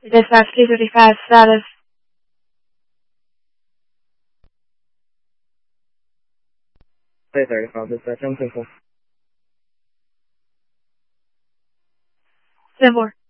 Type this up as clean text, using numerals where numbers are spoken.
Dispatch 335 status. Hey, 35 dispatch, I'm simple. 10-4.